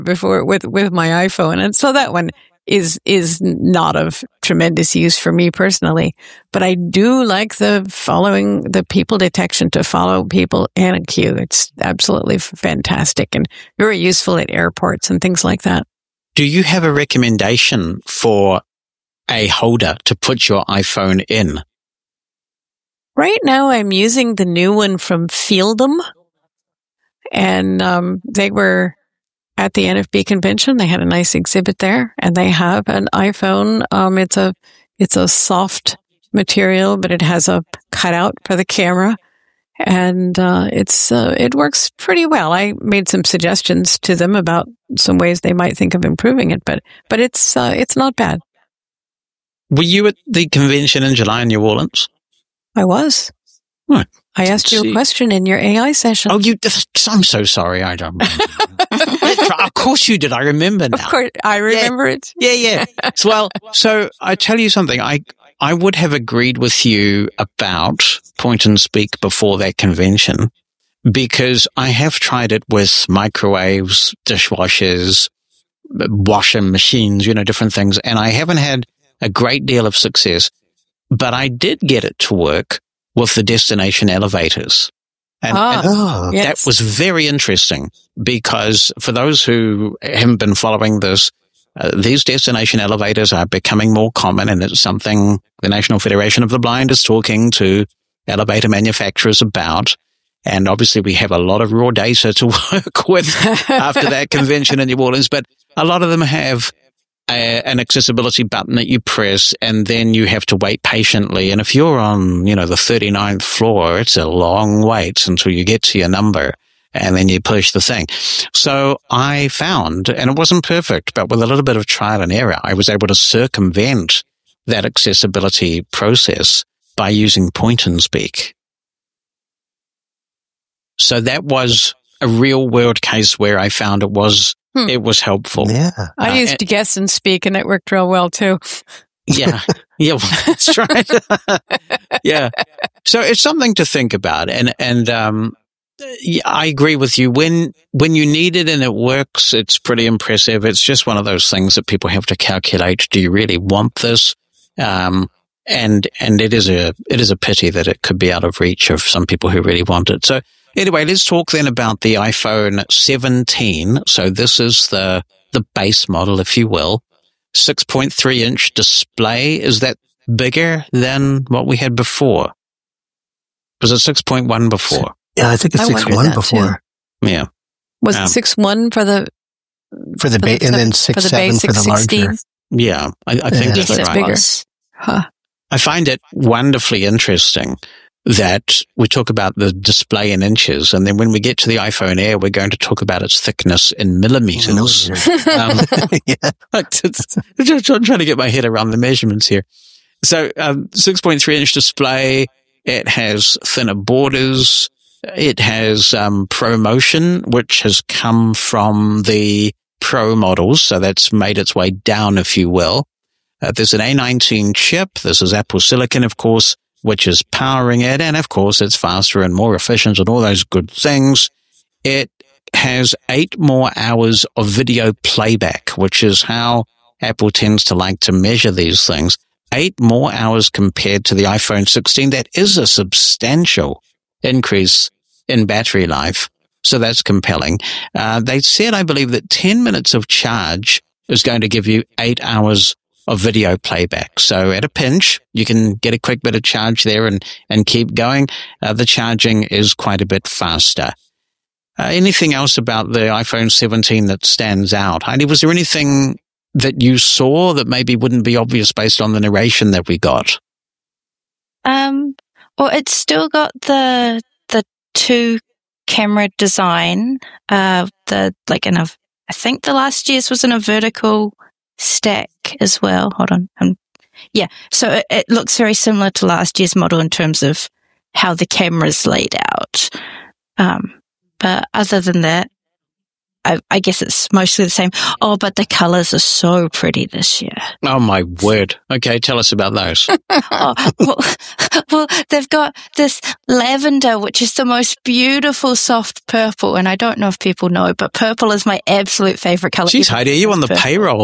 before with my iPhone. And so that one is not of tremendous use for me personally, but I do like the people detection to follow people in a queue. It's absolutely fantastic and very useful at airports and things like that. Do you have a recommendation for a holder to put your iPhone in? Right now, I'm using the new one from Fieldom, and they were at the NFB convention. They had a nice exhibit there, and they have an iPhone. It's a soft material, but it has a cutout for the camera, and it works pretty well. I made some suggestions to them about some ways they might think of improving it, but it's not bad. Were you at the convention in July in New Orleans? I was. What? I asked you a question in your AI session. Oh, I'm so sorry. I don't remember. Of course you did. I remember now. Of course, I remember it. Yeah. So I tell you something. I would have agreed with you about point and speak before that convention because I have tried it with microwaves, dishwashers, washing machines, different things, and I haven't had a great deal of success. But I did get it to work with the destination elevators. And yes. That was very interesting because for those who haven't been following this, these destination elevators are becoming more common, and it's something the National Federation of the Blind is talking to elevator manufacturers about. And obviously we have a lot of raw data to work with after that convention in New Orleans, but a lot of them have an accessibility button that you press, and then you have to wait patiently. And if you're on, the 39th floor, it's a long wait until you get to your number, and then you push the thing. So I found, and it wasn't perfect, but with a little bit of trial and error, I was able to circumvent that accessibility process by using point and speak. So that was a real world case where I found it was helpful. Yeah. I used to guess and speak, and it worked real well too. Yeah, well, that's right. Yeah. So it's something to think about. And I agree with you. When you need it and it works, it's pretty impressive. It's just one of those things that people have to calculate. Do you really want this? And it is a pity that it could be out of reach of some people who really want it. So anyway, let's talk then about the iPhone 17. So this is the base model, if you will. 6.3-inch display. Is that bigger than what we had before? Was it 6.1 before? Yeah, I think it's 6.1 before. Too. Yeah. Was it 6.1 for the base, and then 6.7 for the larger? Yeah, I think that's right. Bigger. Huh. I find it wonderfully interesting that we talk about the display in inches, and then when we get to the iPhone Air, we're going to talk about its thickness in millimeters. Yeah. I'm trying to get my head around the measurements here. So 6.3-inch display. It has thinner borders. It has ProMotion, which has come from the Pro models, so that's made its way down, if you will. There's an A19 chip. This is Apple Silicon, of course, which is powering it. And of course, it's faster and more efficient and all those good things. It has 8 more hours of video playback, which is how Apple tends to like to measure these things. 8 more hours compared to the iPhone 16. That is a substantial increase in battery life. So that's compelling. They said, I believe, that 10 minutes of charge is going to give you 8 hours of video playback. So at a pinch, you can get a quick bit of charge there and keep going. The charging is quite a bit faster. Anything else about the iPhone 17 that stands out? Heidi, was there anything that you saw that maybe wouldn't be obvious based on the narration that we got? Well, it's still got the 2 camera design. I think the last year's was in a vertical stack as well. Hold on. So it looks very similar to last year's model in terms of how the camera's laid out. But other than that, I guess it's mostly the same. Oh, but the colors are so pretty this year. Oh, my word. Okay, tell us about those. Well, they've got this lavender, which is the most beautiful soft purple. And I don't know if people know, but purple is my absolute favorite color. Jeez, Heidi, are you on the payroll?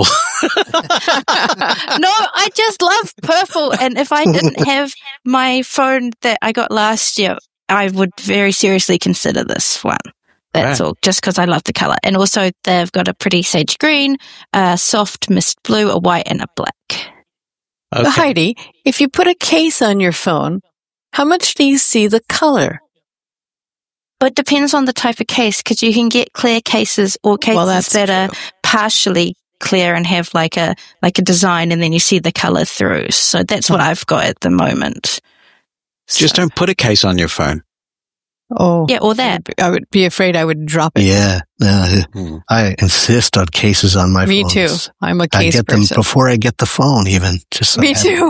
No, I just love purple. And if I didn't have my phone that I got last year, I would very seriously consider this one. That's all, just because I love the color. And also, they've got a pretty sage green, a soft mist blue, a white, and a black. Okay. Heidi, if you put a case on your phone, how much do you see the color? But it depends on the type of case, because you can get clear cases or cases that are partially clear and have like a design, and then you see the color through. So that's what I've got at the moment. Just don't put a case on your phone. Oh, yeah, or that. I would be afraid I would drop it. Yeah, I insist on cases on my phone. Me too. I'm a case person. I get them before I get the phone, even. Just so Me too.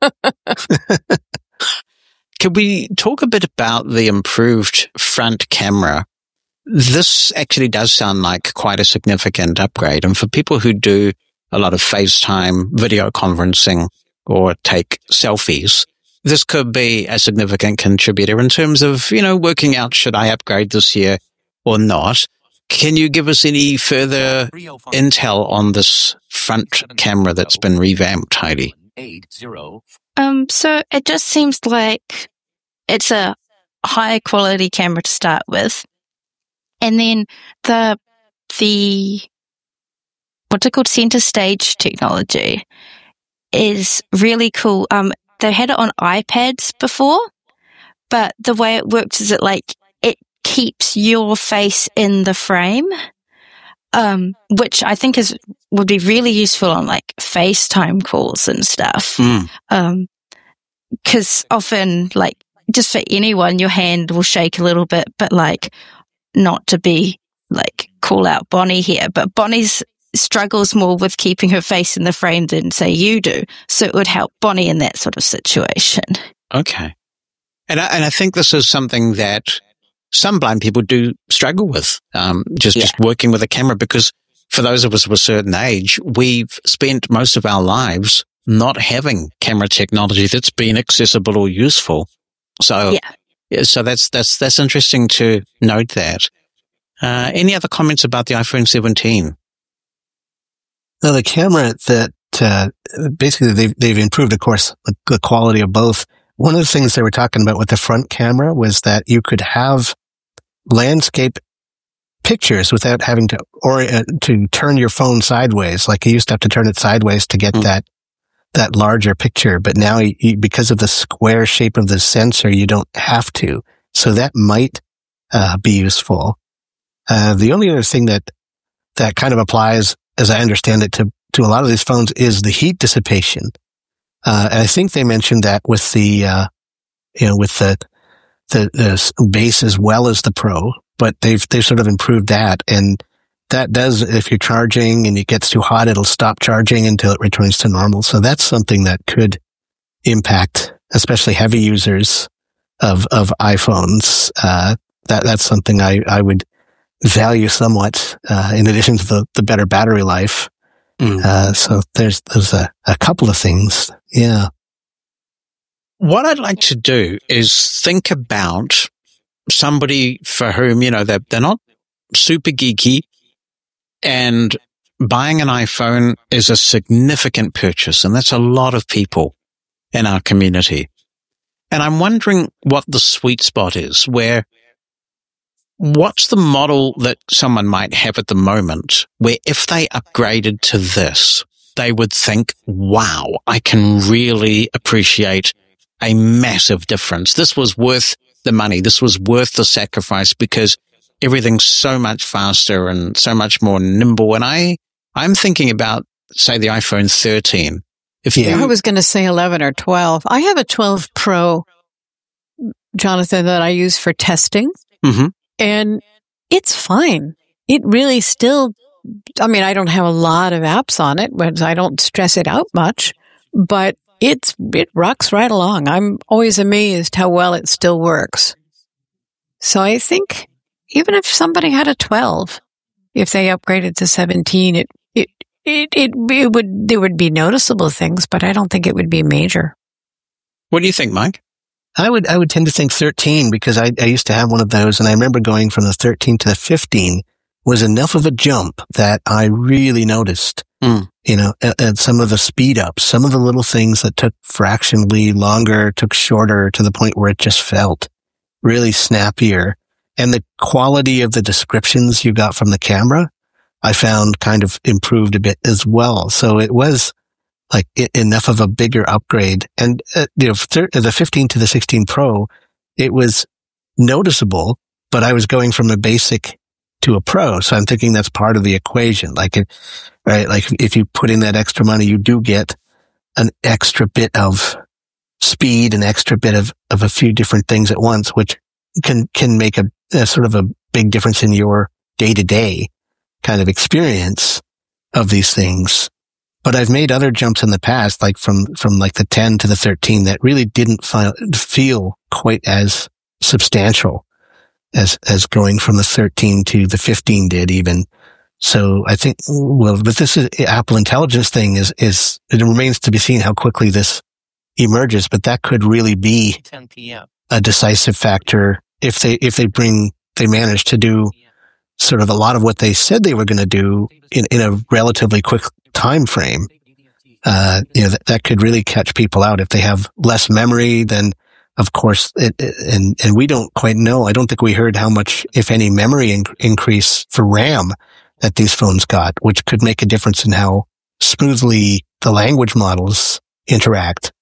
Can we talk a bit about the improved front camera? This actually does sound like quite a significant upgrade. And for people who do a lot of FaceTime video conferencing or take selfies, this could be a significant contributor in terms of, working out, should I upgrade this year or not? Can you give us any further intel on this front camera that's been revamped, Heidi? So it just seems like it's a high quality camera to start with. And then the what's it called? Center stage technology is really cool. They had it on iPads before, but the way it works is it keeps your face in the frame, which I think would be really useful on FaceTime calls and stuff. Cause often just for anyone, your hand will shake a little bit, but not to be call out Bonnie here, but Bonnie's struggles more with keeping her face in the frame than say you do. So it would help Bonnie in that sort of situation. Okay. And I think this is something that some blind people do struggle with, just working with a camera, because for those of us of a certain age, we've spent most of our lives not having camera technology that's been accessible or useful. So, so that's interesting to note that. Any other comments about the iPhone 17? Now, the camera that basically they've improved, of course, the quality of both. One of the things they were talking about with the front camera was that you could have landscape pictures without having to turn your phone sideways. Like you used to have to turn it sideways to get that larger picture, but now because of the square shape of the sensor, you don't have to. So that might be useful. The only other thing that kind of applies, as I understand it, to a lot of these phones is the heat dissipation. And I think they mentioned that with the base as well as the Pro, but they've sort of improved that. And that does, if you're charging and it gets too hot, it'll stop charging until it returns to normal. So that's something that could impact, especially heavy users of iPhones. That's something I would value somewhat, in addition to the better battery life. So there's a couple of things. Yeah. What I'd like to do is think about somebody for whom, they're not super geeky, and buying an iPhone is a significant purchase. And that's a lot of people in our community. And I'm wondering what the sweet spot is, what's the model that someone might have at the moment where if they upgraded to this, they would think, wow, I can really appreciate a massive difference. This was worth the money. This was worth the sacrifice because everything's so much faster and so much more nimble. And I'm thinking about, say, the iPhone 13. I was going to say 11 or 12. I have a 12 Pro, Jonathan, that I use for testing. Mm-hmm. And it's fine. It really still, I don't have a lot of apps on it, but I don't stress it out much, but it rocks right along. I'm always amazed how well it still works. So I think even if somebody had a 12, if they upgraded to 17, there would be noticeable things, but I don't think it would be major. What do you think, Mike? I would tend to think 13 because I used to have one of those, and I remember going from the 13 to the 15 was enough of a jump that I really noticed. You know, and some of the speed ups, some of the little things that took fractionally longer, took shorter to the point where it just felt really snappier. And the quality of the descriptions you got from the camera, I found kind of improved a bit as well. So it was like enough of a bigger upgrade. And, the 15 to the 16 Pro, it was noticeable, but I was going from a basic to a Pro. So I'm thinking that's part of the equation. Like if you put in that extra money, you do get an extra bit of speed, an extra bit of a few different things at once, which can make a sort of a big difference in your day-to-day kind of experience of these things. But I've made other jumps in the past, like from like the 10 to the 13 that really didn't feel quite as substantial as going from the 13 to the 15 did even. So I think, but this is Apple Intelligence thing is it remains to be seen how quickly this emerges, but that could really be a decisive factor if they manage to do sort of a lot of what they said they were going to do in a relatively quick time frame. That could really catch people out if they have less memory. Then, of course, and we don't quite know. I don't think we heard how much, if any, memory increase for RAM that these phones got, which could make a difference in how smoothly the language models interact.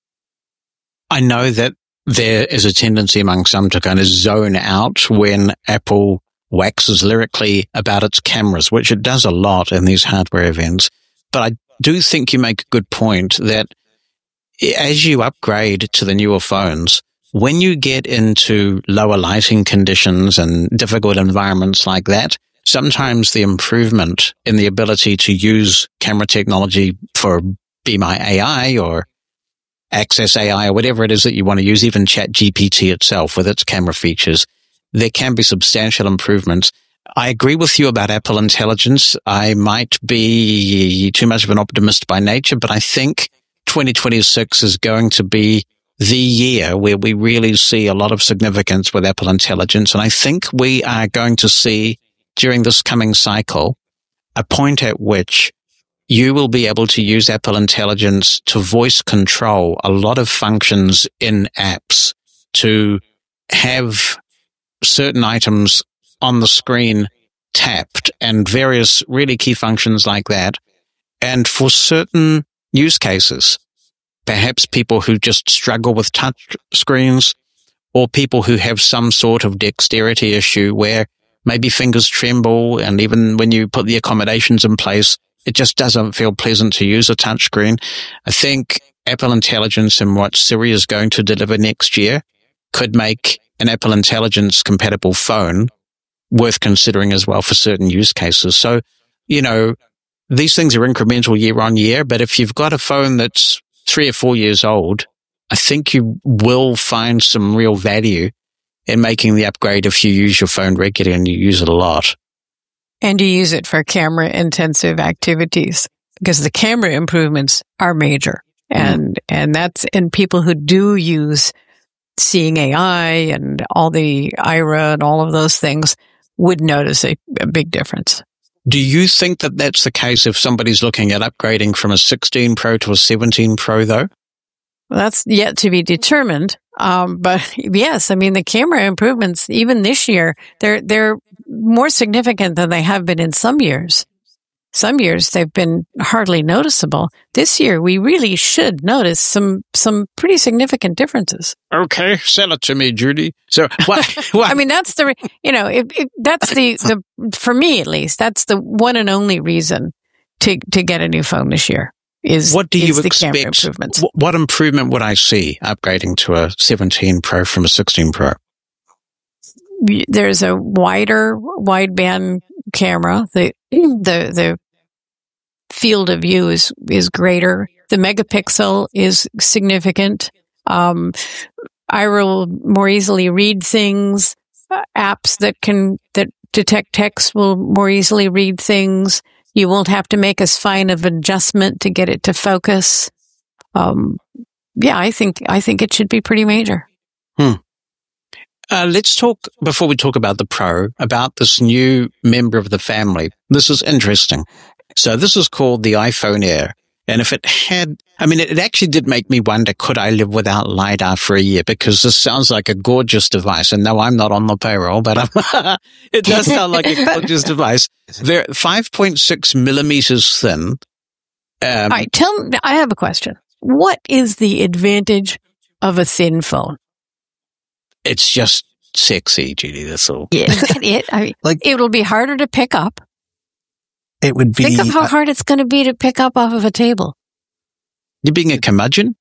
I know that there is a tendency among some to kind of zone out when Apple waxes lyrically about its cameras, which it does a lot in these hardware events. But I do think you make a good point that as you upgrade to the newer phones, when you get into lower lighting conditions and difficult environments like that, sometimes the improvement in the ability to use camera technology for Be My AI or Access AI or whatever it is that you want to use, even ChatGPT itself with its camera features, there can be substantial improvements. I agree with you about Apple Intelligence. I might be too much of an optimist by nature, but I think 2026 is going to be the year where we really see a lot of significance with Apple Intelligence. And I think we are going to see during this coming cycle a point at which you will be able to use Apple Intelligence to voice control a lot of functions in apps, to have certain items on the screen tapped and various really key functions like that. And for certain use cases, perhaps people who just struggle with touch screens or people who have some sort of dexterity issue where maybe fingers tremble, and even when you put the accommodations in place, it just doesn't feel pleasant to use a touchscreen. I think Apple Intelligence and what Siri is going to deliver next year could make an Apple Intelligence compatible phone worth considering as well for certain use cases. So, these things are incremental year on year, but if you've got a phone that's 3 or 4 years old, I think you will find some real value in making the upgrade if you use your phone regularly and you use it a lot. And you use it for camera-intensive activities, because the camera improvements are major. And people who do use Seeing AI and all the Ira and all of those things would notice a big difference. Do you think that that's the case if somebody's looking at upgrading from a 16 Pro to a 17 Pro, though? Well, that's yet to be determined. But yes, the camera improvements, even this year, they're more significant than they have been in some years. Some years they've been hardly noticeable. This year we really should notice some pretty significant differences. Okay, sell it to me, Judy. So what? That's that's the for me at least, that's the one and only reason to get a new phone this year. What do you expect? Improvements. What improvement would I see upgrading to a 17 Pro from a 16 Pro? There's a wider wideband camera. The field of view is greater. The megapixel is significant. I will more easily read things, apps that detect text, will more easily read things. You won't have to make as fine of an adjustment to get it to focus. Yeah, I think it should be pretty major. Let's talk, before we talk about the Pro, about this new member of the family. This is interesting. So this is called the iPhone Air. And if it had, it actually did make me wonder, could I live without LiDAR for a year? Because this sounds like a gorgeous device. And no, I'm not on the payroll, but it does sound like a gorgeous device. They're 5.6 millimeters thin. All right, I have a question. What is the advantage of a thin phone? It's just sexy, Judy, that's all. Yeah, is that it? It'll be harder to pick up. It would be. Think of how hard it's going to be to pick up off of a table. You're being a curmudgeon?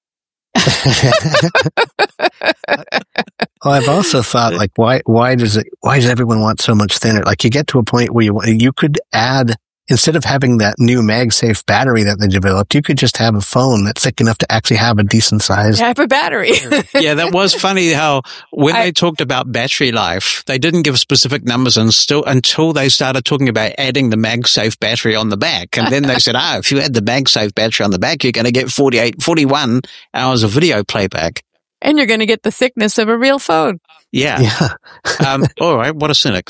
I've also thought, why does everyone want so much thinner? Like, you get to a point where you could add, instead of having that new MagSafe battery that they developed, you could just have a phone that's thick enough to actually have a decent size. Have a battery. Yeah, that was funny how when they talked about battery life, they didn't give specific numbers until they started talking about adding the MagSafe battery on the back. And then they said, if you add the MagSafe battery on the back, you're going to get 41 hours of video playback. And you're going to get the thickness of a real phone. Yeah. All right. What a cynic.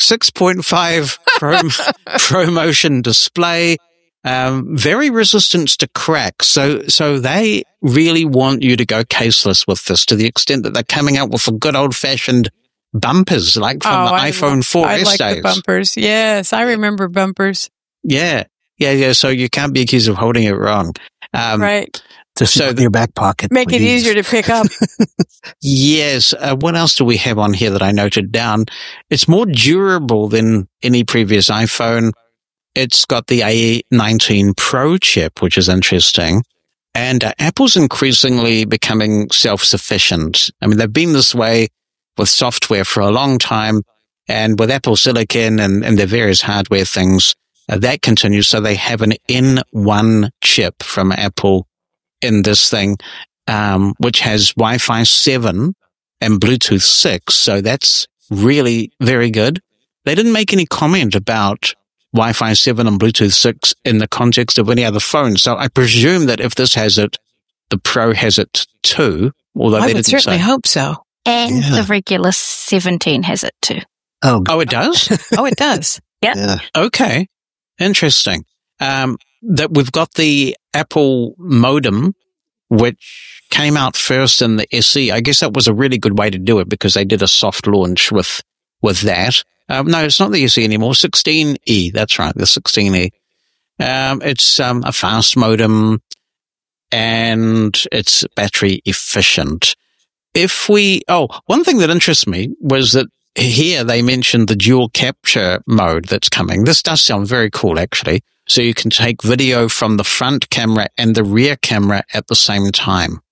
6.5 Pro Motion display, very resistant to cracks. So they really want you to go caseless with this, to the extent that they're coming out with good old fashioned bumpers, like from the iPhone 4S I like days. the bumpers. Yes. I remember bumpers. Yeah. So you can't be accused of holding it wrong. Right. Just in your back pocket. Make it easier to pick up. Yes. What else do we have on here that I noted down? It's more durable than any previous iPhone. It's got the A19 Pro chip, which is interesting. And Apple's increasingly becoming self-sufficient. They've been this way with software for a long time. And with Apple Silicon and their various hardware things, that continues. So they have an N1 chip from Apple in this thing, which has Wi-Fi 7 and Bluetooth 6. So that's really very good. They didn't make any comment about Wi-Fi 7 and Bluetooth 6 in the context of any other phone. So I presume that if this has it, the Pro has it too, although I they would didn't certainly say. hope so. And the regular 17 has it too. Oh, Oh, it does? Oh, it does. yeah. Okay. Interesting. That we've got the Apple modem, which came out first in the SE. I guess that was a really good way to do it because they did a soft launch with that. No, it's not the SE anymore. 16E. That's right. The 16E. It's a fast modem and it's battery efficient. One thing that interests me was that here they mentioned the dual capture mode that's coming. This does sound very cool, actually. So you can take video from the front camera and the rear camera at the same time.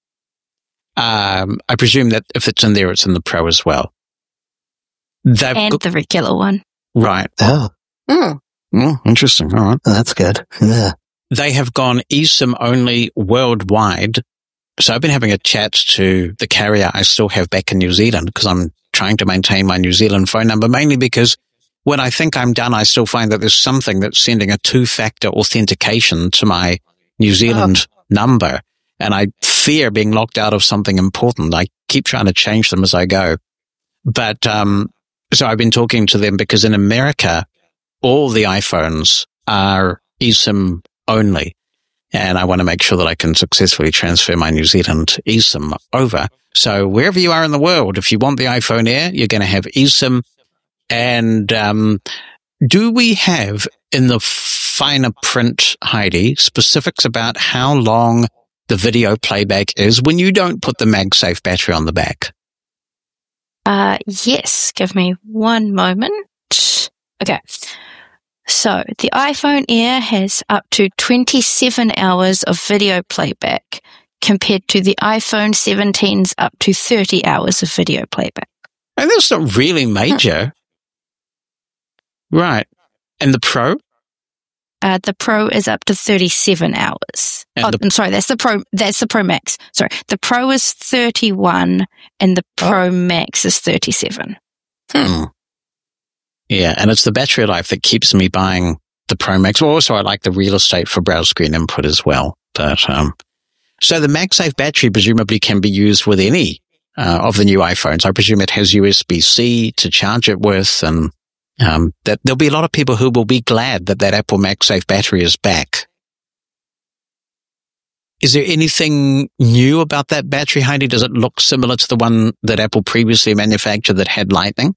I presume that if it's in there, it's in the Pro as well. The regular one. Right. Oh, Interesting. All right. that's good. Yeah. They have gone eSIM only worldwide. So I've been having a chat to the carrier I still have back in New Zealand because I'm trying to maintain my New Zealand phone number, mainly because when I think I'm done, I still find that there's something that's sending a two-factor authentication to my New Zealand number. And I fear being locked out of something important. I keep trying to change them as I go. But, so I've been talking to them because in America, all the iPhones are eSIM only. And I want to make sure that I can successfully transfer my New Zealand eSIM over. So wherever you are in the world, if you want the iPhone Air, you're going to have eSIM. And do we have in the finer print, Heidi, specifics about how long the video playback is when you don't put the MagSafe battery on the back? Yes. Give me one moment. Okay. So the iPhone Air has up to 27 hours of video playback compared to the iPhone 17's up to 30 hours of video playback. And that's not really major. Right. And the Pro? The Pro is up to 37 hours. I'm sorry, that's the Pro Max. Sorry. The Pro is 31 and the Pro Max is 37. Yeah, and it's the battery life that keeps me buying the Pro Max. Also, I like the real estate for browse screen input as well. But so the MagSafe battery presumably can be used with any of the new iPhones. I presume it has USB-C to charge it with, and that there'll be a lot of people who will be glad that Apple MagSafe battery is back. Is there anything new about that battery, Heidi? Does it look similar to the one that Apple previously manufactured that had Lightning?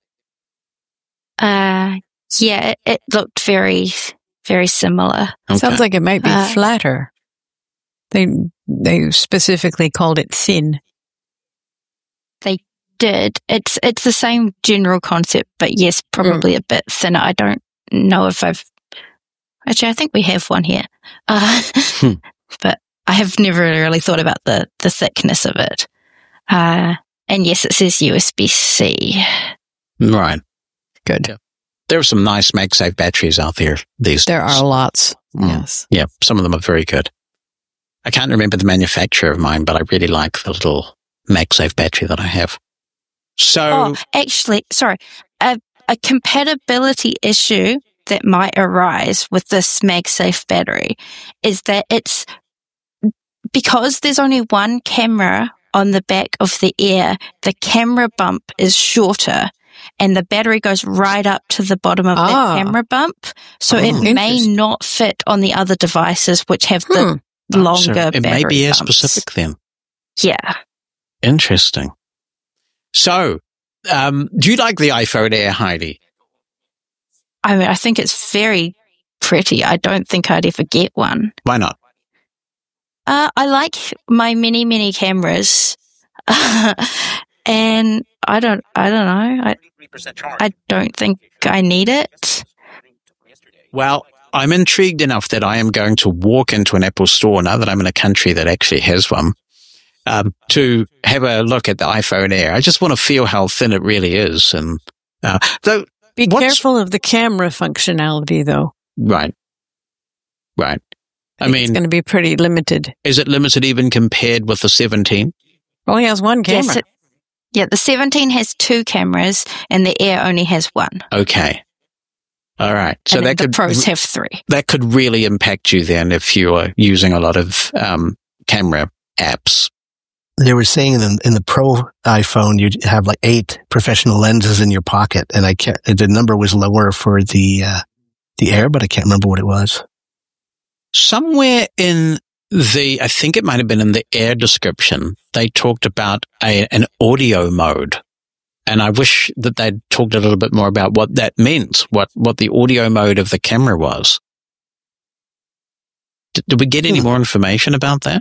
Yeah, it looked very, very similar. Okay. Sounds like it might be flatter. They specifically called it thin. They did. It's the same general concept, but yes, probably a bit thinner. I don't know if actually, I think we have one here. But I have never really thought about the thickness of it. And yes, it says USB-C. Right. Good. Yeah. There are some nice MagSafe batteries out there these days. There are lots. Yes. Yeah, some of them are very good. I can't remember the manufacturer of mine, but I really like the little MagSafe battery that I have. So, actually, sorry, a compatibility issue that might arise with this MagSafe battery is that it's because there's only one camera on the back of the Air, the camera bump is shorter and the battery goes right up to the bottom of that camera bump. So it may not fit on the other devices which have the longer battery. It may be bumps. specific then. Yeah. Interesting. So, do you like the iPhone Air, Heidi? I mean, I think it's very pretty. I don't think I'd ever get one. Why not? I like my many, many cameras. And I don't know. I don't think I need it. Well, I'm intrigued enough that I am going to walk into an Apple store now that I'm in a country that actually has one, to have a look at the iPhone Air. I just want to feel how thin it really is. And though, be careful of the camera functionality, though. Right. I mean, it's going to be pretty limited. Is it limited even compared with the 17? Only has one camera. Yes, the 17 has two cameras and the Air only has one. Okay. All right. So and the Pros have three. That could really impact you then if you are using a lot of camera apps. They were saying in the Pro iPhone, you'd have like 8 professional lenses in your pocket, and the number was lower for the Air, but I can't remember what it was. Somewhere in I think it might have been in the Air description, they talked about an audio mode. And I wish that they'd talked a little bit more about what that meant, what the audio mode of the camera was. Did we get any more information about that?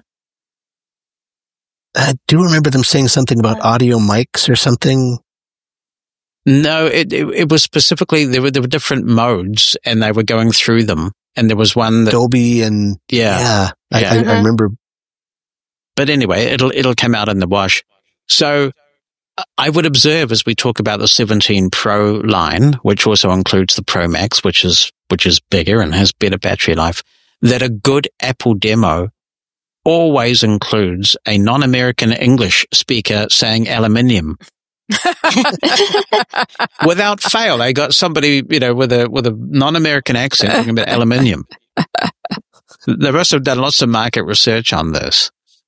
I do remember them saying something about audio mics or something. No, it was specifically, there were different modes and they were going through them. And there was one that Dolby and I remember. But anyway, it'll come out in the wash. So I would observe as we talk about the 17 Pro line, which also includes the Pro Max, which is bigger and has better battery life, that a good Apple demo always includes a non-American English speaker saying aluminium. Without fail, they got somebody, with a non-American accent talking about aluminium. They must have done lots of market research on this.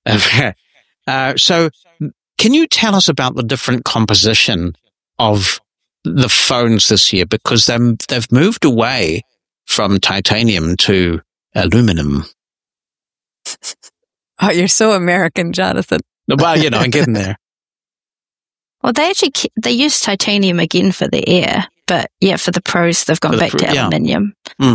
So can you tell us about the different composition of the phones this year? Because they've moved away from titanium to aluminum. Oh, you're so American, Jonathan. Well, I'm getting there. Well, they use titanium again for the Air, but for the Pros, they've gone back to aluminium.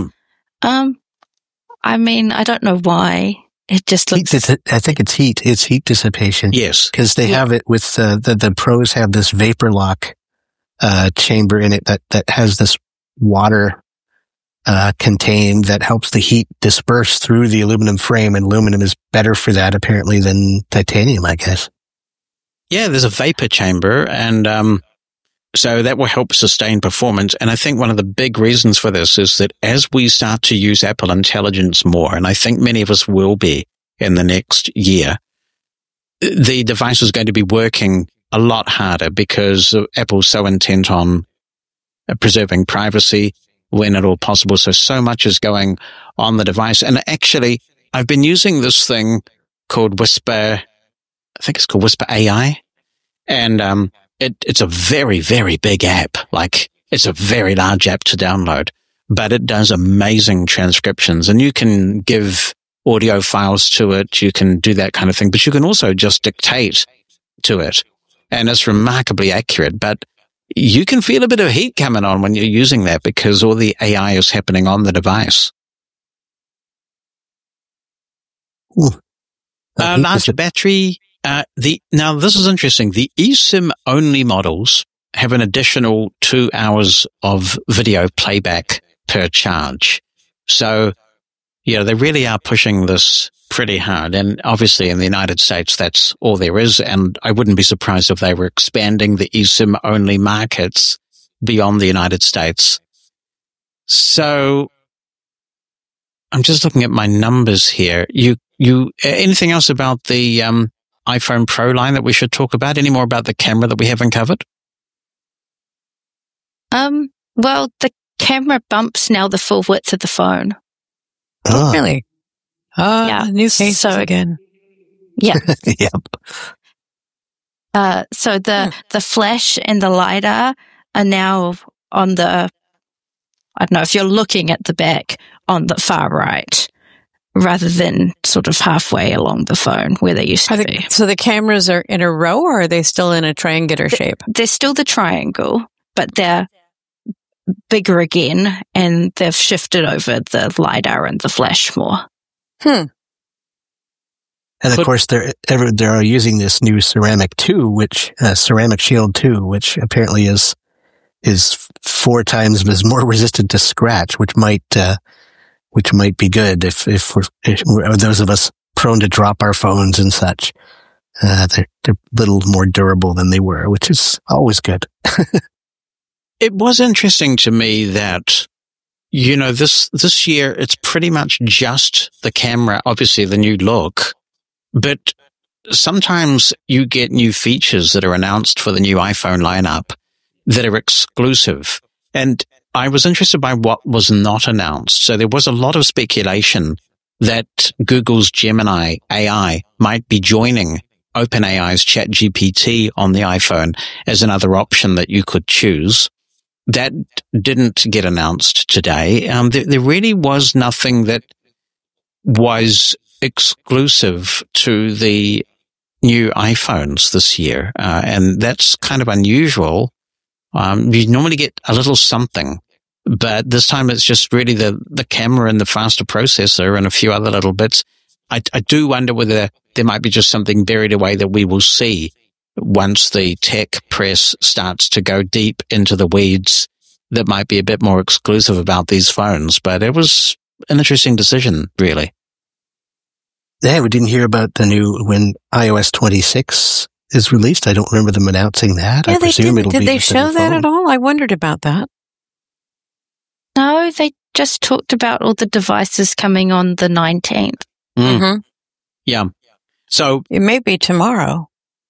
I mean, I don't know why. It just looks... I think it's heat. It's heat dissipation. Yes. Because they have it with the Pros have this vapor lock chamber in it that has this water contained that helps the heat disperse through the aluminum frame, and aluminum is better for that apparently than titanium, I guess. Yeah, there's a vapor chamber, and so that will help sustain performance. And I think one of the big reasons for this is that as we start to use Apple Intelligence more, and I think many of us will be in the next year, the device is going to be working a lot harder because Apple's so intent on preserving privacy when at all possible. So much is going on the device. And actually, I've been using this thing called Whisper. I think it's called Whisper AI. And it's a very, very big app. Like, it's a very large app to download, but it does amazing transcriptions. And you can give audio files to it. You can do that kind of thing, but you can also just dictate to it. And it's remarkably accurate. But you can feel a bit of heat coming on when you're using that because all the AI is happening on the device. Large battery. Now this is interesting. The eSIM only models have an additional 2 hours of video playback per charge. So, they really are pushing this pretty hard. And obviously in the United States, that's all there is. And I wouldn't be surprised if they were expanding the eSIM only markets beyond the United States. So I'm just looking at my numbers here. You anything else about the iPhone Pro line that we should talk about? Any more about the camera that we haven't covered? Well, the camera bumps now the full width of the phone. Oh, really? Yeah. New cases again. Yeah. Yep. So the flash and the LiDAR are now on I don't know if you're looking at the back, on the far right, rather than sort of halfway along the phone where they used to be. So the cameras are in a row, or are they still in a triangular shape? They're still the triangle, but they're bigger again, and they've shifted over the LiDAR and the flash more. And of course, they're using this new Ceramic 2, Ceramic Shield 2, which apparently is 4 times as more resistant to scratch, which might be good if we're those of us prone to drop our phones and such. They're a little more durable than they were, which is always good. It was interesting to me that, this year it's pretty much just the camera, obviously the new look, but sometimes you get new features that are announced for the new iPhone lineup that are exclusive. And I was interested by what was not announced. So there was a lot of speculation that Google's Gemini AI might be joining OpenAI's ChatGPT on the iPhone as another option that you could choose. That didn't get announced today. There really was nothing that was exclusive to the new iPhones this year. And that's kind of unusual. You normally get a little something, but this time it's just really the camera and the faster processor and a few other little bits. I do wonder whether there might be just something buried away that we will see once the tech press starts to go deep into the weeds that might be a bit more exclusive about these phones. But it was an interesting decision, really. Yeah, we didn't hear about when iOS 26 is released. I don't remember them announcing that. Yeah, I presume it'll be. Did they show that at all? I wondered about that. No, they just talked about all the devices coming on the 19th. Mm-hmm. Yeah. So it may be tomorrow.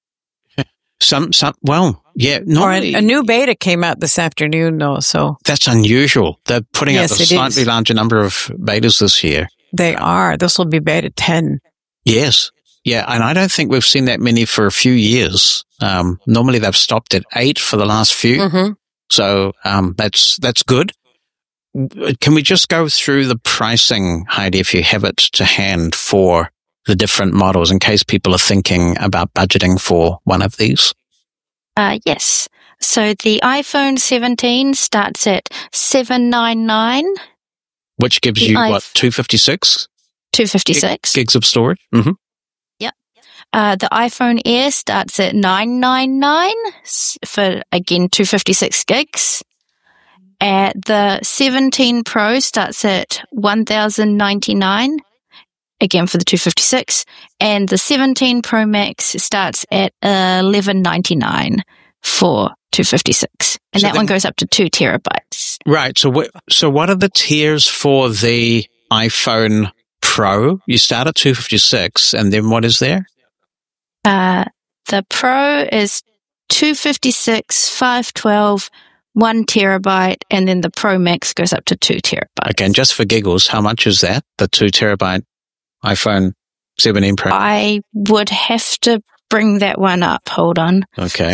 Yeah. Normally, or a new beta came out this afternoon, though. So that's unusual. They're putting out a slightly larger number of betas this year. They are. This will be beta 10. Yes. Yeah, and I don't think we've seen that many for a few years. Normally they've stopped at 8 for the last few. Mm-hmm. So that's good. Can we just go through the pricing, Heidi, if you have it to hand, for the different models in case people are thinking about budgeting for one of these? Yes. So the iPhone 17 starts at $799. Which gives you, 256? 256. Gigs of storage? Mm-hmm. Yep. The iPhone Air starts at $999 for, again, 256 gigs. The 17 Pro starts at $1,099, again for the 256. And the 17 Pro Max starts at $1,199 for 256. And that one goes up to 2 terabytes. Right. So what are the tiers for the iPhone Pro? You start at 256, and then what is there? The Pro is 256, 512, 1 terabyte, and then the Pro Max goes up to 2 terabytes. Okay, and just for giggles, how much is that? The 2 terabyte iPhone 17 Pro? I would have to bring that one up. Hold on. Okay.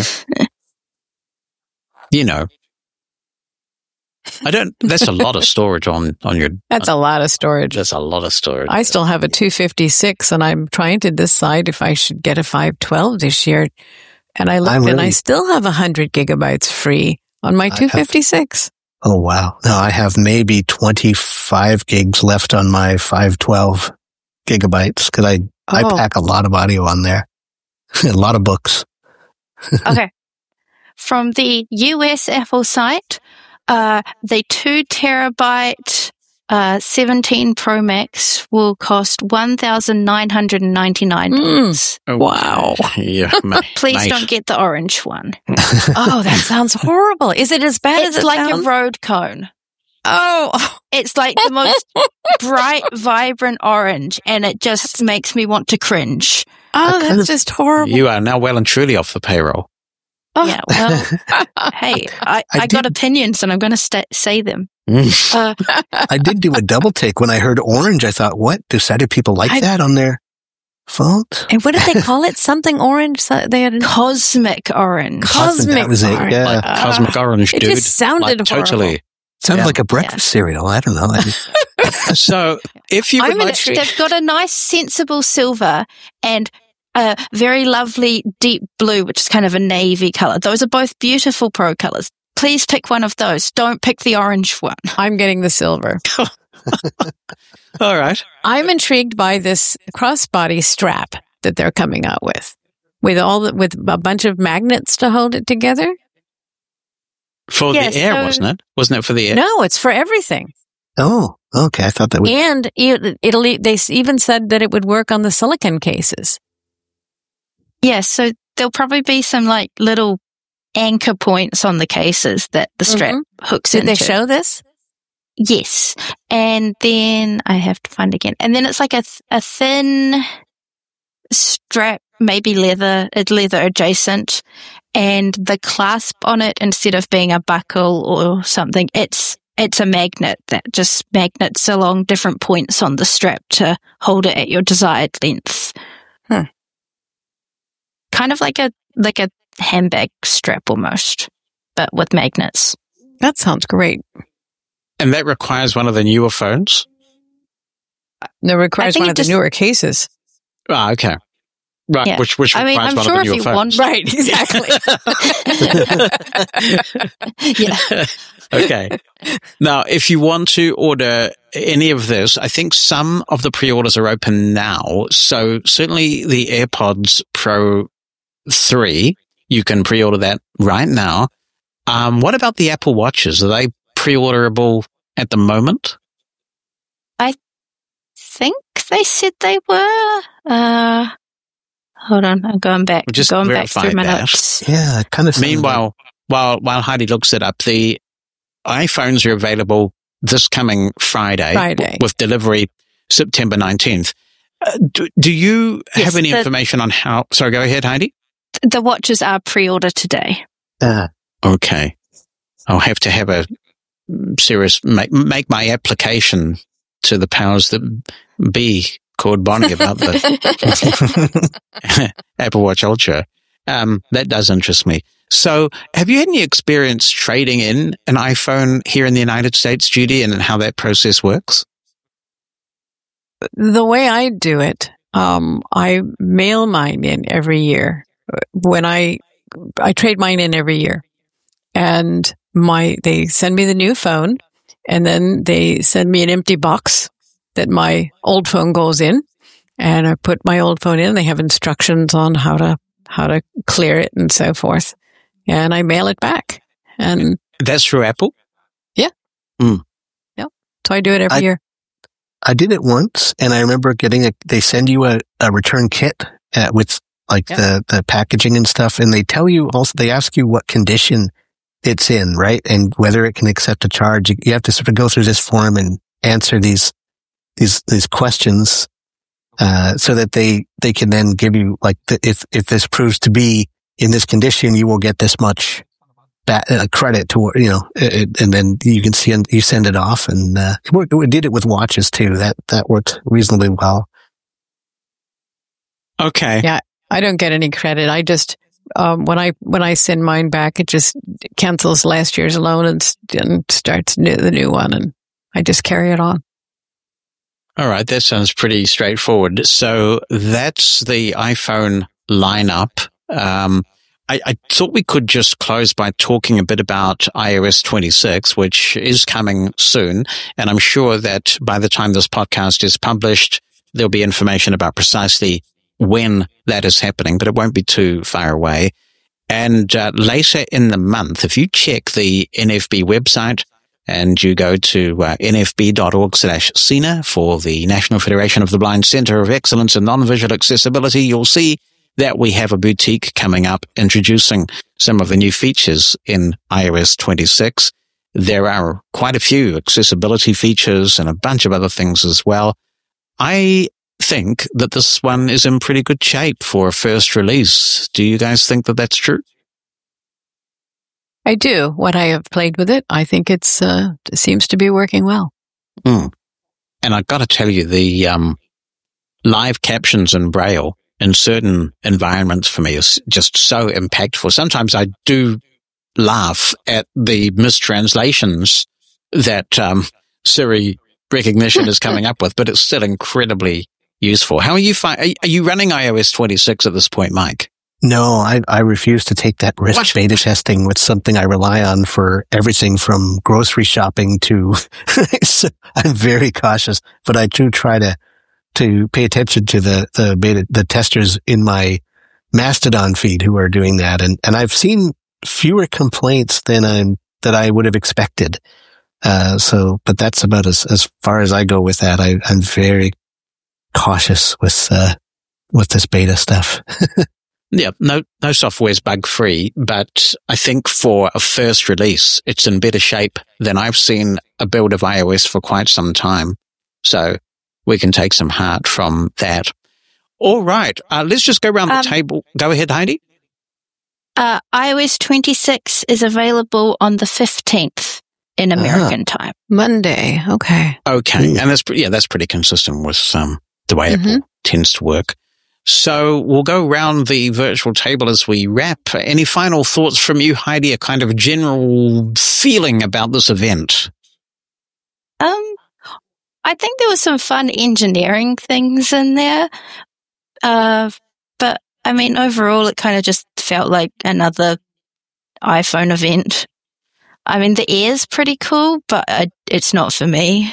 You know. That's a lot of storage on your. That's a lot of storage. That's a lot of storage. I still have a 256, and I'm trying to decide if I should get a 512 this year. And I looked, and I still have 100 gigabytes free on my 256. Oh, wow. No, I have maybe 25 gigs left on my 512 gigabytes because I pack a lot of audio on there. A lot of books. Okay. From the US Apple site, the 2 terabyte 17 Pro Max will cost $1,999. Wow. Yeah, Please don't get the orange one. Oh, that sounds horrible. Is it as bad as it like sounds? a road cone. Oh. It's like the most bright, vibrant orange, and it just makes me want to cringe. Oh, that's just horrible. You are now well and truly off the payroll. Yeah, well, hey, I got opinions, and I'm going to say them. I did do a double take when I heard orange. I thought, what? Do sighted people like that on their phones? And what did they call it? Something orange? They had Cosmic orange. That was it, yeah. Like cosmic orange, dude. It just sounded like, horrible. totally. Sounds like a breakfast cereal. I don't know. So, if you would like they've got a nice, sensible silver and a very lovely deep blue, which is kind of a navy color. Those are both beautiful Pro colors. Please pick one of those. Don't pick the orange one. I'm getting the silver. All right. I'm intrigued by this crossbody strap that they're coming out with a bunch of magnets to hold it together. For the air, wasn't it? Wasn't it for the air? No, it's for everything. Oh, okay. I thought that would. And they even said that it would work on the silicon cases. Yeah, so there'll probably be some like little anchor points on the cases that the strap hooks into. Did they show this? Yes. And then I have to find again. And then it's like a thin strap, maybe leather adjacent, and the clasp on it, instead of being a buckle or something, it's a magnet that just magnets along different points on the strap to hold it at your desired length. Kind of like a handbag strap almost, but with magnets. That sounds great. And that requires one of the newer phones? That requires one of the newer cases. Ah, okay. Right, yeah. which requires I'm one sure of the newer phones. Right, exactly. Yeah. Okay. Now, if you want to order any of this, I think some of the pre-orders are open now. So certainly the AirPods Pro 3, you can pre-order that right now. What about the Apple Watches? Are they pre-orderable at the moment? I think they said they were. Hold on, I'm going back. Just going back through my that. notes. Yeah, kind of. Meanwhile, while Heidi looks it up, the iPhones are available this coming Friday. With delivery September 19th. Do you have any information on how? Sorry, go ahead, Heidi. The watches are pre-order today. Okay. I'll have to have a serious make my application to the powers that be called Bonnie about the Apple Watch Ultra. That does interest me. So have you had any experience trading in an iPhone here in the United States, Judy, and how that process works? The way I do it, I mail mine in every year. When I trade mine in every year, and they send me the new phone, and then they send me an empty box that my old phone goes in, and I put my old phone in. They have instructions on how to clear it and so forth, and I mail it back. And that's through Apple? Yeah. Yep. So I do it every year. I did it once, and I remember they send you a return kit with the packaging and stuff, and they tell you also, they ask you what condition it's in, right? And whether it can accept a charge. You have to sort of go through this form and answer these questions, so that they can then give you if this proves to be in this condition, you will get this much credit to, and then you can see, you send it off, and we did it with watches too. That worked reasonably well. Okay. Yeah, I don't get any credit. I just when I send mine back, it just cancels last year's loan and starts the new one, and I just carry it on. All right, that sounds pretty straightforward. So that's the iPhone lineup. I thought we could just close by talking a bit about iOS 26, which is coming soon. And I'm sure that by the time this podcast is published, there'll be information about precisely when that is happening, but it won't be too far away. And later in the month, if you check the NFB website and you go to nfb.org/SENA for the National Federation of the Blind Center of Excellence in Non-Visual Accessibility, you'll see that we have a boutique coming up introducing some of the new features in iOS 26. There are quite a few accessibility features and a bunch of other things as well. I think that this one is in pretty good shape for a first release. Do you guys think that that's true? I do. What I have played with it, I think it seems to be working well. And I've got to tell you, the live captions in Braille in certain environments for me is just so impactful. Sometimes I do laugh at the mistranslations that Siri recognition is coming up with, but it's still incredibly useful. How are you are you running iOS 26 at this point, Mike? No, I refuse to take that risk. Beta testing with something I rely on for everything from grocery shopping to, so I'm very cautious, but I do try to pay attention to the testers in my Mastodon feed who are doing that. And I've seen fewer complaints than I would have expected. But that's about as far as I go with that. I'm very cautious with this beta stuff. Yeah, no software's bug free, but I think for a first release, it's in better shape than I've seen a build of iOS for quite some time. So we can take some heart from that. All right, let's just go around the table. Go ahead, Heidi. iOS 26 is available on the 15th in American time. Monday. Okay. Okay, and that's pretty consistent with the way Apple tends to work. So we'll go around the virtual table as we wrap. Any final thoughts from you, Heidi? A kind of general feeling about this event? I think there was some fun engineering things in there. But I mean, overall, it kind of just felt like another iPhone event. I mean, the Air's pretty cool, but it's not for me.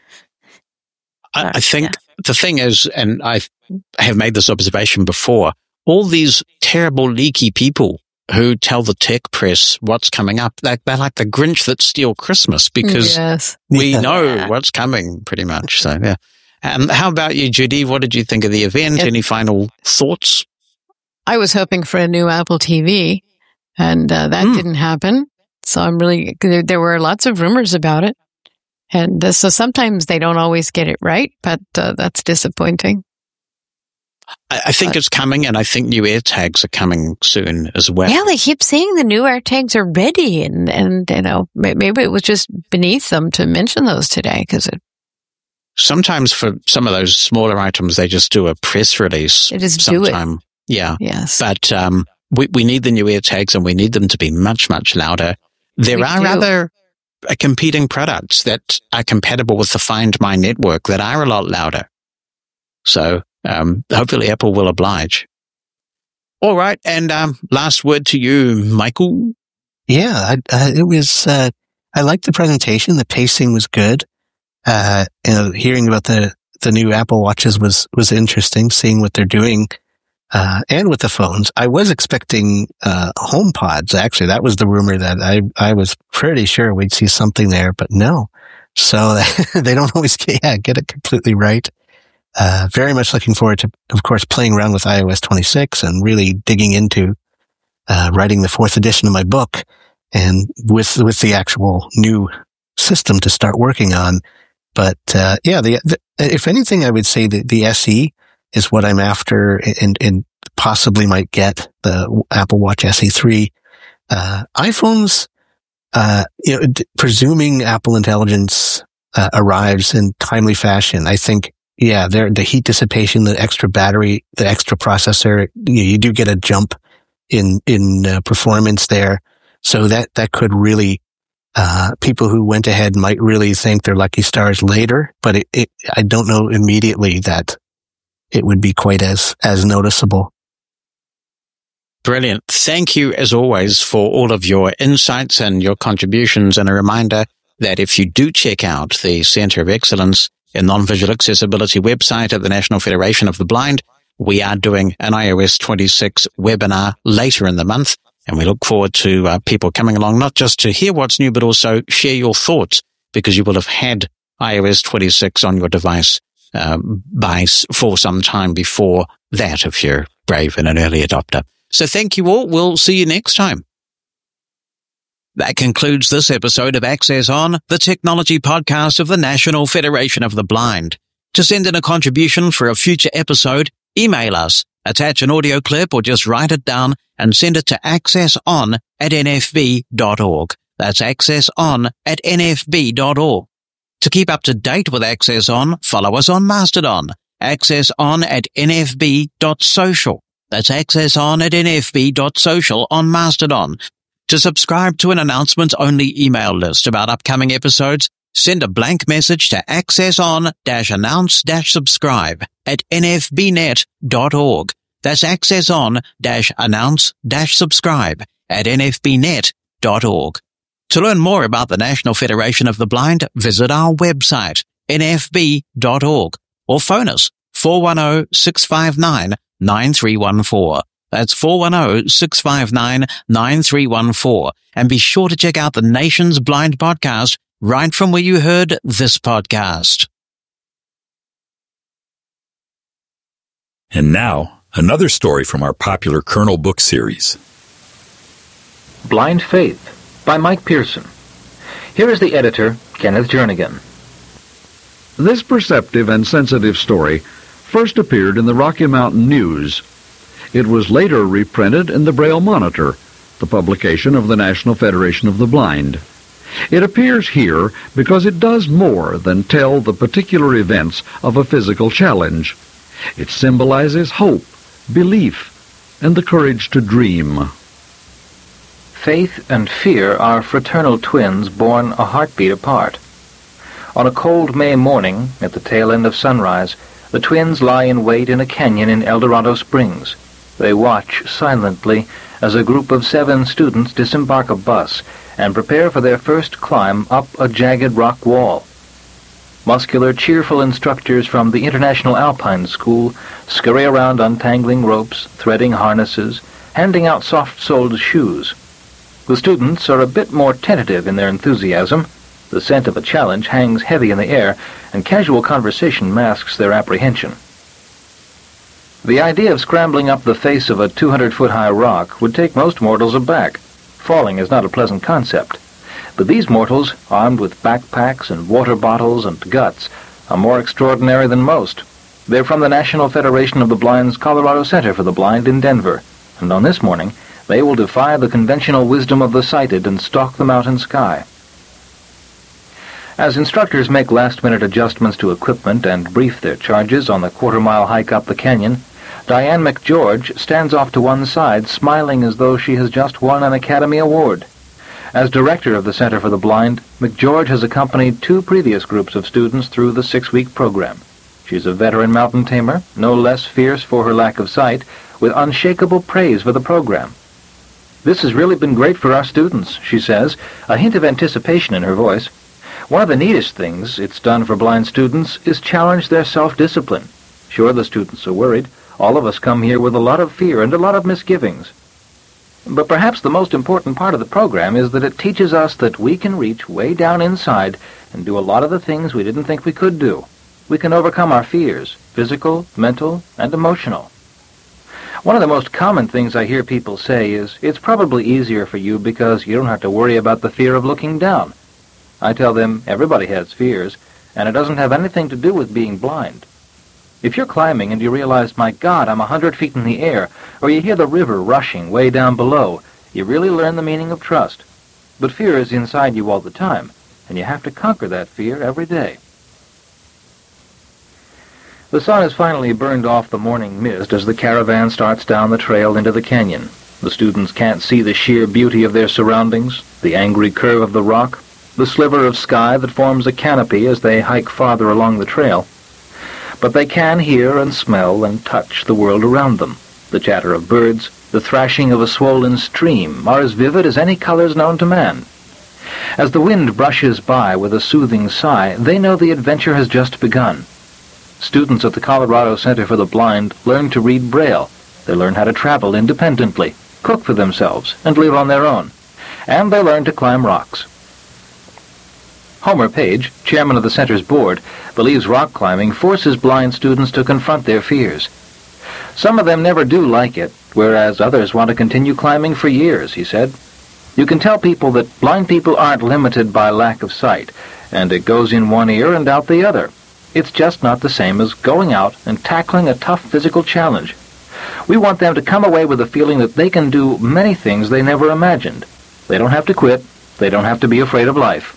I think the thing is, and I have made this observation before, all these terrible, leaky people who tell the tech press what's coming up, they're like the Grinch that steal Christmas, because we know what's coming pretty much. So, yeah. How about you, Judy? What did you think of the event? Any final thoughts? I was hoping for a new Apple TV, and that didn't happen. So there were lots of rumors about it. And so sometimes they don't always get it right, but that's disappointing. I think it's coming, and I think new AirTags are coming soon as well. Yeah, they keep saying the new AirTags are ready, and maybe it was just beneath them to mention those today, because sometimes for some of those smaller items, they just do a press release. They just do it. Yeah. Yes. But we need the new AirTags, and we need them to be much, much louder. There are other competing products that are compatible with the Find My network that are a lot louder. So hopefully Apple will oblige. All right, and last word to you, Michael. Yeah, it was. I liked the presentation. The pacing was good. Hearing about the new Apple Watches was interesting. Seeing what they're doing, and with the phones. I was expecting HomePods. Actually, that was the rumor that I was pretty sure we'd see something there, but no. So they don't always get it completely right. Very much looking forward to, of course, playing around with iOS 26 and really digging into writing the 4th edition of my book, and with the actual new system to start working on. But if anything, I would say that the SE is what I'm after, and possibly might get the Apple Watch SE 3. iPhones, presuming Apple Intelligence arrives in timely fashion, I think, the heat dissipation, the extra battery, the extra processor, you do get a jump in performance there. So that could really, people who went ahead might really thank their lucky stars later, but I don't know immediately that it would be quite as noticeable. Brilliant. Thank you, as always, for all of your insights and your contributions. And a reminder that if you do check out the Center of Excellence in Non-Visual Accessibility website at the National Federation of the Blind, we are doing an iOS 26 webinar later in the month. And we look forward to people coming along, not just to hear what's new, but also share your thoughts, because you will have had iOS 26 on your device for some time before that, if you're brave and an early adopter. So thank you all. We'll see you next time. That concludes this episode of Access On, the technology podcast of the National Federation of the Blind. To send in a contribution for a future episode, email us, attach an audio clip, or just write it down and send it to accesson@nfb.org. That's accesson@nfb.org. To keep up to date with Access On, follow us on Mastodon, accesson@nfb.social. That's accesson@nfb.social on Mastodon. To subscribe to an announcement-only email list about upcoming episodes, send a blank message to accesson-announce-subscribe@nfbnet.org. That's accesson-announce-subscribe@nfbnet.org. To learn more about the National Federation of the Blind, visit our website, nfb.org, or phone us, 410-659-9314. That's 410-659-9314. And be sure to check out the Nation's Blind podcast right from where you heard this podcast. And now, another story from our popular Kernel book series. Blind Faith by Mike Pearson. Here is the editor, Kenneth Jernigan. This perceptive and sensitive story first appeared in the Rocky Mountain News. It was later reprinted in the Braille Monitor, the publication of the National Federation of the Blind. It appears here because it does more than tell the particular events of a physical challenge. It symbolizes hope, belief, and the courage to dream. Faith and fear are fraternal twins born a heartbeat apart. On a cold May morning, at the tail end of sunrise, the twins lie in wait in a canyon in El Dorado Springs. They watch silently as a group of 7 students disembark a bus and prepare for their first climb up a jagged rock wall. Muscular, cheerful instructors from the International Alpine School scurry around untangling ropes, threading harnesses, handing out soft-soled shoes. The students are a bit more tentative in their enthusiasm. The scent of a challenge hangs heavy in the air, and casual conversation masks their apprehension. The idea of scrambling up the face of a 200-foot-high rock would take most mortals aback. Falling is not a pleasant concept. But these mortals, armed with backpacks and water bottles and guts, are more extraordinary than most. They're from the National Federation of the Blind's Colorado Center for the Blind in Denver, and on this morning, they will defy the conventional wisdom of the sighted and stalk the mountain sky. As instructors make last-minute adjustments to equipment and brief their charges on the quarter-mile hike up the canyon, Diane McGeorge stands off to one side, smiling as though she has just won an Academy Award. As director of the Center for the Blind, McGeorge has accompanied 2 previous groups of students through the 6-week program. She's a veteran mountain tamer, no less fierce for her lack of sight, with unshakable praise for the program. "This has really been great for our students," she says, a hint of anticipation in her voice. "One of the neatest things it's done for blind students is challenge their self-discipline. Sure, the students are worried. All of us come here with a lot of fear and a lot of misgivings. But perhaps the most important part of the program is that it teaches us that we can reach way down inside and do a lot of the things we didn't think we could do. We can overcome our fears, physical, mental, and emotional." One of the most common things I hear people say is, "It's probably easier for you because you don't have to worry about the fear of looking down." I tell them everybody has fears, and it doesn't have anything to do with being blind. If you're climbing and you realize, my God, I'm 100 feet in the air, or you hear the river rushing way down below, you really learn the meaning of trust. But fear is inside you all the time, and you have to conquer that fear every day. The sun has finally burned off the morning mist as the caravan starts down the trail into the canyon. The students can't see the sheer beauty of their surroundings, the angry curve of the rock, the sliver of sky that forms a canopy as they hike farther along the trail. But they can hear and smell and touch the world around them. The chatter of birds, the thrashing of a swollen stream are as vivid as any colors known to man. As the wind brushes by with a soothing sigh, they know the adventure has just begun. Students at the Colorado Center for the Blind learn to read Braille. They learn how to travel independently, cook for themselves, and live on their own. And they learn to climb rocks. Homer Page, chairman of the center's board, believes rock climbing forces blind students to confront their fears. Some of them never do like it, whereas others want to continue climbing for years, he said. You can tell people that blind people aren't limited by lack of sight, and it goes in one ear and out the other. It's just not the same as going out and tackling a tough physical challenge. We want them to come away with the feeling that they can do many things they never imagined. They don't have to quit. They don't have to be afraid of life.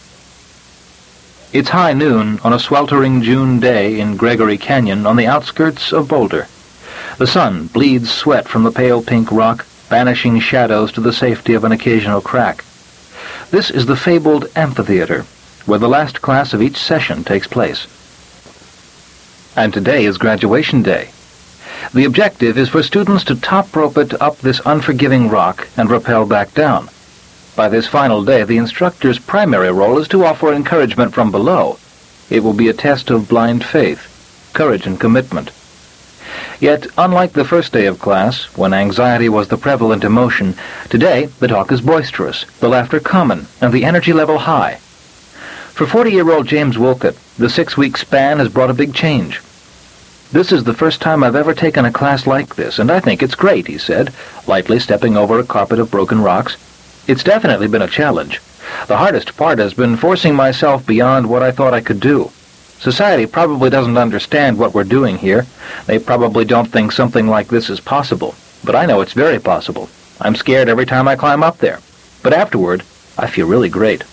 It's high noon on a sweltering June day in Gregory Canyon on the outskirts of Boulder. The sun bleeds sweat from the pale pink rock, banishing shadows to the safety of an occasional crack. This is the fabled amphitheater, where the last class of each session takes place. And today is graduation day. The objective is for students to top rope it up this unforgiving rock and rappel back down. By this final day, the instructor's primary role is to offer encouragement from below. It will be a test of blind faith, courage, and commitment. Yet, unlike the first day of class, when anxiety was the prevalent emotion, today the talk is boisterous, the laughter common, and the energy level high. For 40-year-old James Wolcott, the 6-week span has brought a big change. This is the first time I've ever taken a class like this, and I think it's great, he said, lightly stepping over a carpet of broken rocks. It's definitely been a challenge. The hardest part has been forcing myself beyond what I thought I could do. Society probably doesn't understand what we're doing here. They probably don't think something like this is possible. But I know it's very possible. I'm scared every time I climb up there. But afterward, I feel really great.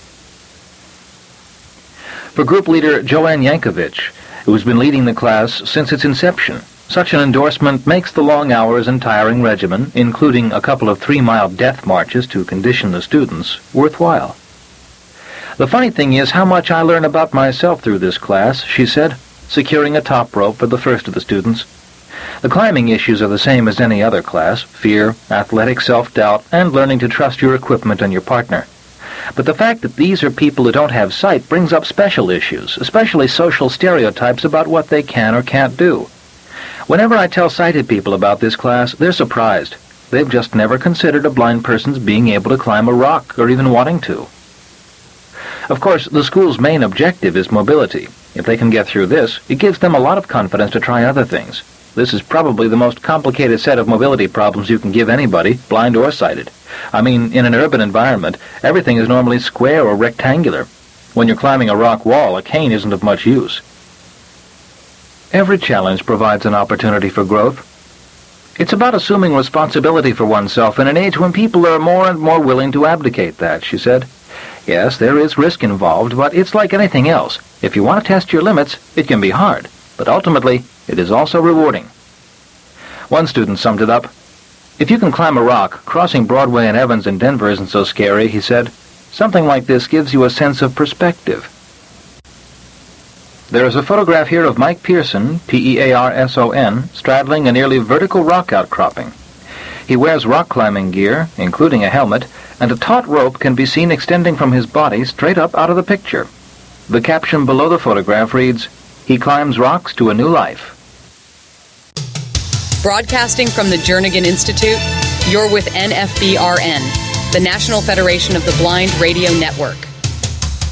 For group leader Joanne Yankovich, who's been leading the class since its inception, such an endorsement makes the long hours and tiring regimen, including a couple of 3-mile death marches to condition the students, worthwhile. The funny thing is how much I learn about myself through this class, she said, securing a top rope for the first of the students. The climbing issues are the same as any other class: fear, athletic self-doubt, and learning to trust your equipment and your partner. But the fact that these are people who don't have sight brings up special issues, especially social stereotypes about what they can or can't do. Whenever I tell sighted people about this class, they're surprised. They've just never considered a blind person's being able to climb a rock or even wanting to. Of course, the school's main objective is mobility. If they can get through this, it gives them a lot of confidence to try other things. This is probably the most complicated set of mobility problems you can give anybody, blind or sighted. I mean, in an urban environment, everything is normally square or rectangular. When you're climbing a rock wall, a cane isn't of much use. Every challenge provides an opportunity for growth. It's about assuming responsibility for oneself in an age when people are more and more willing to abdicate that, she said. Yes, there is risk involved, but it's like anything else. If you want to test your limits, it can be hard, but ultimately, it is also rewarding. One student summed it up. If you can climb a rock, crossing Broadway and Evans in Denver isn't so scary, he said. Something like this gives you a sense of perspective. There is a photograph here of Mike Pearson, P-E-A-R-S-O-N, straddling a nearly vertical rock outcropping. He wears rock climbing gear, including a helmet, and a taut rope can be seen extending from his body straight up out of the picture. The caption below the photograph reads, "He climbs rocks to a new life." Broadcasting from the Jernigan Institute, you're with NFBRN, the National Federation of the Blind Radio Network.